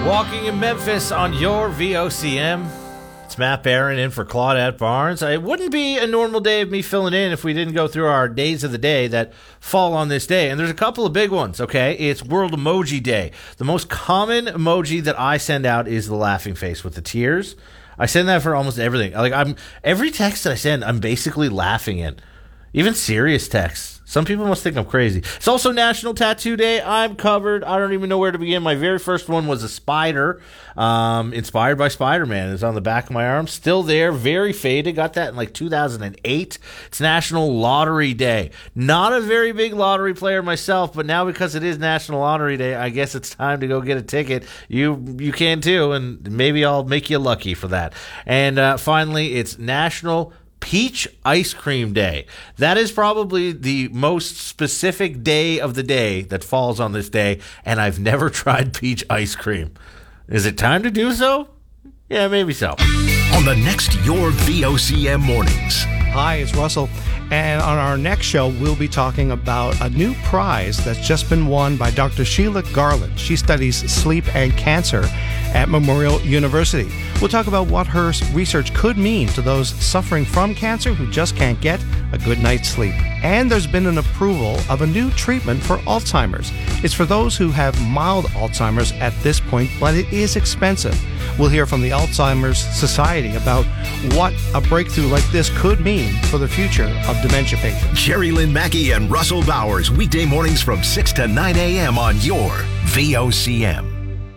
Walking in Memphis on your VOCM. It's Matt Barron in for Claudette Barnes. It wouldn't be a normal day of me filling in if we didn't go through our days of the day that fall on this day. And there's a couple of big ones, okay? It's World Emoji Day. The most common emoji that I send out is the laughing face with the tears. I send that for almost everything. Every text that I send, I'm basically laughing in. Even serious texts. Some people must think I'm crazy. It's also National Tattoo Day. I'm covered. I don't even know where to begin. My very first one was a spider, inspired by Spider-Man. It's on the back of my arm. Still there. Very faded. Got that in 2008. It's National Lottery Day. Not a very big lottery player myself, but now because it is National Lottery Day, I guess it's time to go get a ticket. You can too, and maybe I'll make you lucky for that. And finally, it's National Peach Ice Cream Day. That is probably the most specific day of the day that falls on this day, and I've never tried peach ice cream. Is it time to do so? Yeah, maybe so. On the next Your VOCM Mornings. Hi, it's Russell. And on our next show, we'll be talking about a new prize that's just been won by Dr. Sheila Garland. She studies sleep and cancer at Memorial University. We'll talk about what her research could mean to those suffering from cancer who just can't get a good night's sleep. And there's been an approval of a new treatment for Alzheimer's. It's for those who have mild Alzheimer's at this point, but it is expensive. We'll hear from the Alzheimer's Society about what a breakthrough like this could mean for the future of dementia patients. Jerry Lynn Mackey and Russell Bowers, weekday mornings from 6 to 9 a.m. on your VOCM.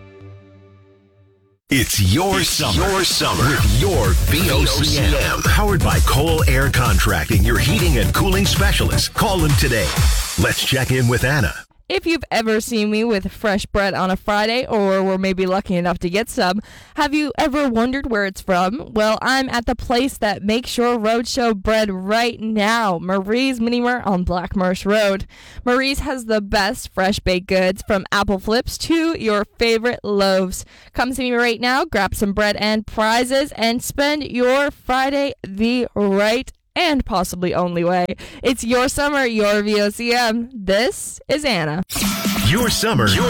It's your summer. Your summer with your VOCM. Powered by Cole Air Contracting, your heating and cooling specialist. Call them today. Let's check in with Anna. If you've ever seen me with fresh bread on a Friday, or were maybe lucky enough to get some, have you ever wondered where it's from? Well, I'm at the place that makes your roadshow bread right now, Marie's Mini-Mart on Black Marsh Road. Marie's has the best fresh baked goods, from apple flips to your favorite loaves. Come see me right now, grab some bread and prizes, and spend your Friday the right and possibly only way. It's your summer, your VOCM. This is Anna. Your summer, your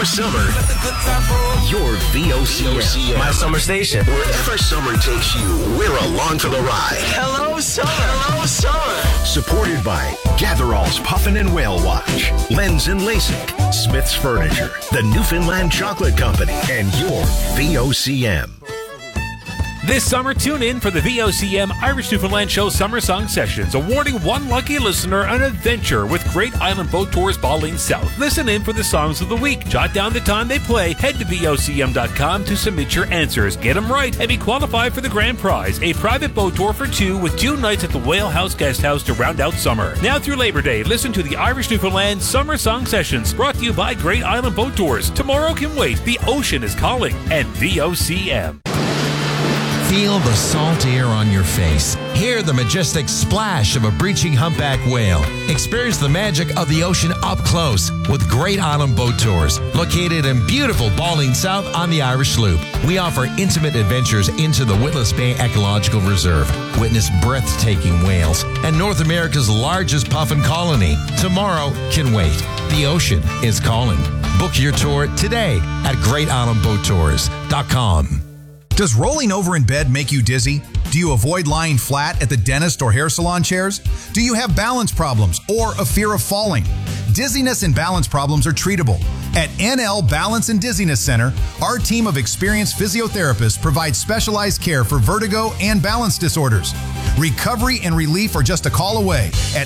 VOCM. My summer station. Wherever summer takes you, we're along for the ride. Hello, summer. Hello, summer. Supported by Gatherall's Puffin and Whale Watch, Lens and LASIK, Smith's Furniture, the Newfoundland Chocolate Company, and your VOCM. This summer, tune in for the VOCM Irish Newfoundland Show Summer Song Sessions, awarding one lucky listener an adventure with Great Island Boat Tours Baldwin South. Listen in for the songs of the week. Jot down the time they play. Head to VOCM.com to submit your answers. Get them right and be qualified for the grand prize, a private boat tour for two with 2 nights at the Whale House Guest House to round out summer. Now through Labor Day, listen to the Irish Newfoundland Summer Song Sessions, brought to you by Great Island Boat Tours. Tomorrow can wait. The ocean is calling. And VOCM. Feel the salt air on your face. Hear the majestic splash of a breaching humpback whale. Experience the magic of the ocean up close with Great Island Boat Tours, located in beautiful Baldwin South on the Irish Loop. We offer intimate adventures into the Witless Bay Ecological Reserve. Witness breathtaking whales and North America's largest puffin colony. Tomorrow can wait. The ocean is calling. Book your tour today at GreatIslandBoatTours.com. Does rolling over in bed make you dizzy? Do you avoid lying flat at the dentist or hair salon chairs? Do you have balance problems or a fear of falling? Dizziness and balance problems are treatable. At NL Balance and Dizziness Center, our team of experienced physiotherapists provides specialized care for vertigo and balance disorders. Recovery and relief are just a call away at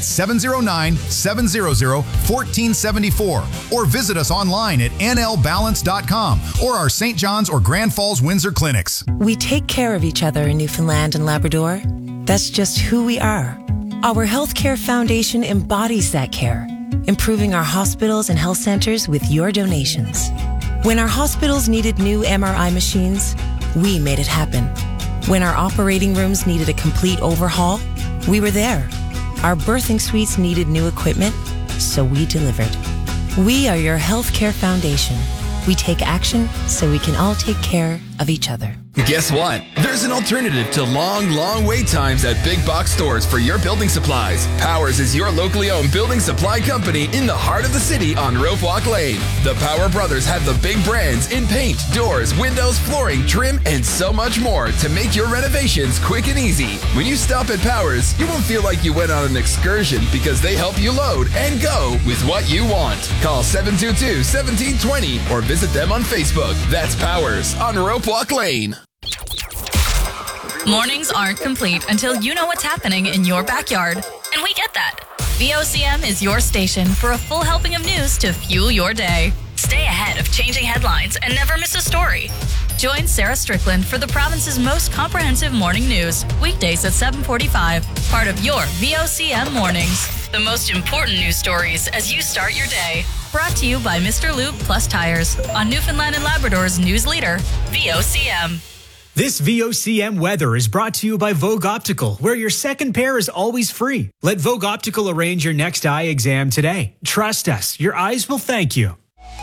709-700-1474 or visit us online at nlbalance.com or our St. John's or Grand Falls Windsor clinics. We take care of each other in Newfoundland and Labrador. That's just who we are. Our Healthcare Foundation embodies that care, improving our hospitals and health centers with your donations. When our hospitals needed new MRI machines, we made it happen. When our operating rooms needed a complete overhaul, we were there. Our birthing suites needed new equipment, so we delivered. We are your Healthcare Foundation. We take action so we can all take care of each other. Guess what? There's an alternative to long wait times at big box stores for your building supplies. Powers is your locally owned building supply company in the heart of the city on Rope Walk Lane. The Power Brothers have the big brands in paint, doors, windows, flooring, trim, and so much more to make your renovations quick and easy. When you stop at Powers, you won't feel like you went on an excursion because they help you load and go with what you want. Call 722-1720 or visit them on Facebook. That's Powers on Rope Walk Lane. Mornings aren't complete until you know what's happening in your backyard. And we get that. VOCM is your station for a full helping of news to fuel your day. Stay ahead of changing headlines and never miss a story. Join Sarah Strickland for the province's most comprehensive morning news, weekdays at 7:45, part of your VOCM Mornings. The most important news stories as you start your day. Brought to you by Mr. Lube Plus Tires on Newfoundland and Labrador's news leader, VOCM. This VOCM weather is brought to you by Vogue Optical, where your second pair is always free. Let Vogue Optical arrange your next eye exam today. Trust us, your eyes will thank you.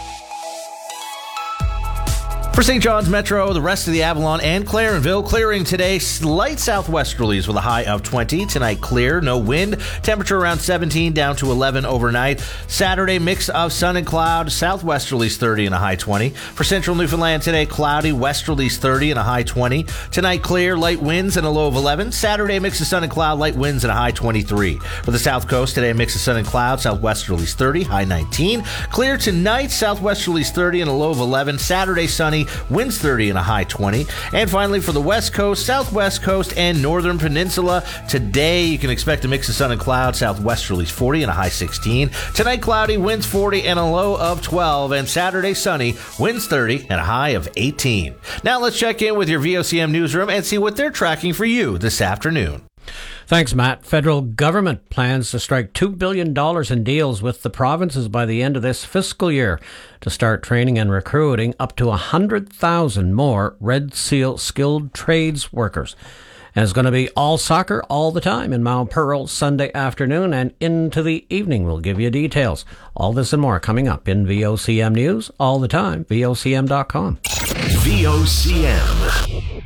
For St. John's Metro, the rest of the Avalon and Clarenville, clearing today, light southwesterlies with a high of 20. Tonight, clear, no wind. Temperature around 17, down to 11 overnight. Saturday, mix of sun and cloud. Southwesterlies 30 and a high 20. For central Newfoundland today, cloudy, westerlies 30 and a high 20. Tonight, clear, light winds and a low of 11. Saturday, mix of sun and cloud, light winds and a high 23. For the south coast today, mix of sun and cloud. Southwesterlies 30, high 19. Clear tonight, southwesterlies 30 and a low of 11. Saturday, sunny, winds 30 and a high 20. And finally, for the west coast, southwest coast, and northern peninsula, today you can expect a mix of sun and cloud, southwesterlies 40 and a high 16. Tonight, cloudy, winds 40 and a low of 12. And Saturday, sunny, winds 30 and a high of 18. Now let's check in with your VOCM newsroom and see what they're tracking for you this afternoon. Thanks, Matt. Federal government plans to strike $2 billion in deals with the provinces by the end of this fiscal year to start training and recruiting up to 100,000 more Red Seal skilled trades workers. And it's going to be all soccer all the time in Mount Pearl Sunday afternoon and into the evening. We'll give you details. All this and more coming up in VOCM News all the time, VOCM.com. VOCM.